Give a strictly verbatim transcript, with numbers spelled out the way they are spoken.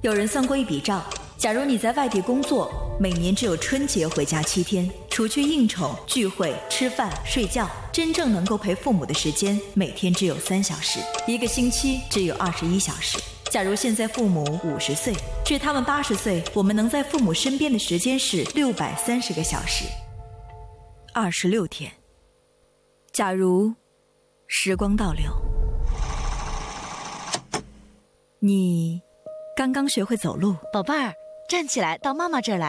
有人算过一笔账，假如你在外地工作，每年只有春节回家七天，除去应酬、聚会、吃饭、睡觉，真正能够陪父母的时间每天只有三小时，一个星期只有二十一小时。假如现在父母五十岁，至他们八十岁，我们能在父母身边的时间是六百三十个小时，二十六天。假如时光倒流，你刚刚学会走路， 宝贝儿，站起来，到妈妈这儿来。